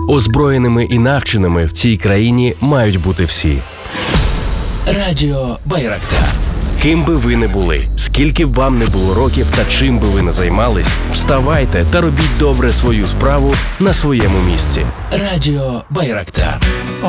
Озброєними і навченими в цій країні мають бути всі. Радіо Байрактар. Ким би ви не були, скільки б вам не було років та чим би ви не займались, вставайте та робіть добре свою справу на своєму місці. Радіо Байрактар.